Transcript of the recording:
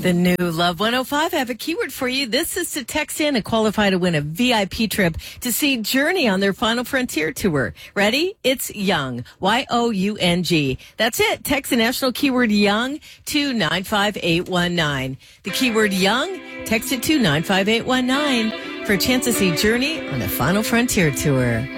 The new Love 105. I have a keyword for you. This is to text in and qualify to win a VIP trip to see Journey on their Final Frontier tour. Ready? It's Young. Y-O-U-N-G. That's it. Text the national keyword Young to 95819. The keyword Young, text it to 95819 for a chance to see Journey on the Final Frontier tour.